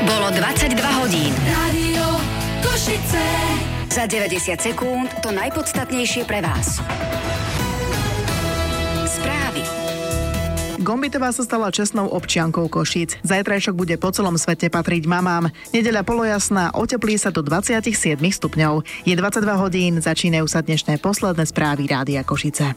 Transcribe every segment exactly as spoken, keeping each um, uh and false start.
Bolo dvadsaťdva hodín. Rádio Košice. Za deväťdesiat sekúnd to najpodstatnejšie pre vás. Správy. Gombitová sa stala čestnou občiankou Košíc. Zajtrajšok bude po celom svete patriť mamám. Nedeľa polojasná, oteplí sa do dvadsaťsedem stupňov. Je dvadsaťdva hodín, začínajú sa dnešné posledné správy Rádia Košice.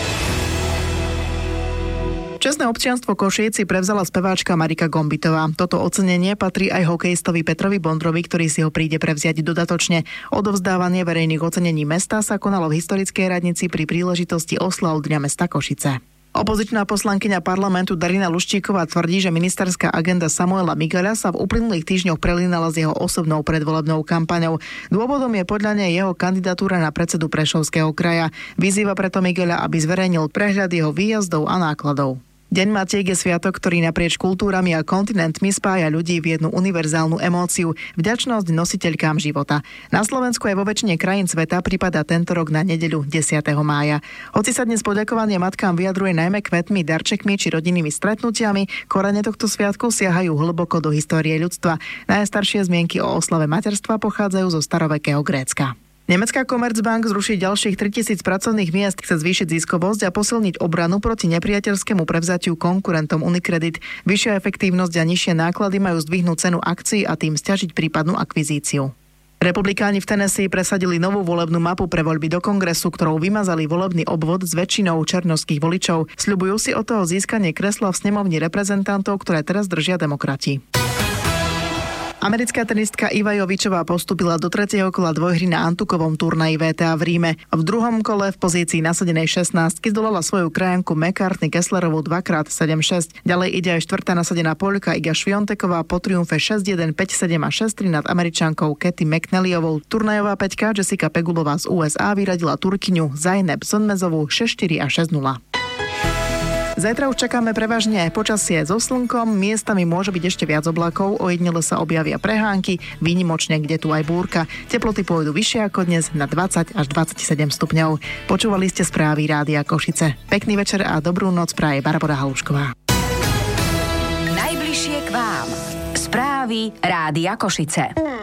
Čestné občianstvo Košíc si prevzala speváčka Marika Gombitová. Toto ocenenie patrí aj hokejistovi Petrovi Bondrovi, ktorý si ho príde prevziať dodatočne. Odovzdávanie verejných ocenení mesta sa konalo v historickej radnici pri príležitosti oslav Dňa mesta Košice. Opozičná poslankyňa parlamentu Darina Luščíková tvrdí, že ministerská agenda Samuela Migaľa sa v uplynulých týždňoch prelínala s jeho osobnou predvolebnou kampaňou. Dôvodom je podľa nej jeho kandidatúra na predsedu Prešovského kraja. Vyzýva preto Migaľa, aby zverejnil prehľad jeho výjazdov a nákladov. Deň Matiek je sviatok, ktorý naprieč kultúrami a kontinentmi spája ľudí v jednu univerzálnu emóciu – vďačnosť nositeľkám života. Na Slovensku aj vo väčšine krajín sveta pripadá tento rok na nedeľu desiateho mája. Hoci sa dnes poďakovanie matkám vyjadruje najmä kvetmi, darčekmi či rodinnými stretnutiami, korene tohto sviatku siahajú hlboko do histórie ľudstva. Najstaršie zmienky o oslave materstva pochádzajú zo starovekého Grécka. Nemecká Commerzbank zruší ďalších tritisíc pracovných miest, chce zvýšiť ziskovosť a posilniť obranu proti nepriateľskému prevzatiu konkurentom Unicredit. Vyššia efektívnosť a nižšie náklady majú zdvihnúť cenu akcií a tým sťažiť prípadnú akvizíciu. Republikáni v Tennessee presadili novú volebnú mapu pre voľby do kongresu, ktorou vymazali volebný obvod s väčšinou černošských voličov. Sľubujú si od toho získanie kresla v snemovni reprezentantov, ktoré teraz držia demokrati. Americká tenistka Iva Jovičová postúpila do tretieho kola dvojhry na Antukovom turnaji vé té á v Ríme. V druhom kole v pozícii nasadenej šestnástky zdolala svoju krajanku McCartney Kesslerovú dvakrát sedem šesť. Ďalej ide aj štvrtá nasadená Poľka Iga Švionteková po triumfe šesť jeden, päť sedem a šesť tri nad Američankou Katy McNallyovou. Turnajová päťka Jessica Pegulová z ú es á vyradila Turkyňu Zainab Sonmezovú šesť štyri a šesť nula. Zajtra už čakáme prevažne počasie so slnkom, miestami môže byť ešte viac oblakov, ojedinele sa objavia prehánky, výnimočne kde tu aj búrka. Teploty pôjdu vyššie ako dnes na dvadsať až dvadsaťsedem stupňov. Počúvali ste správy Rádia Košice. Pekný večer a dobrú noc praje Barbora Halušková. Najbližšie k vám. Správy Rádia Košice.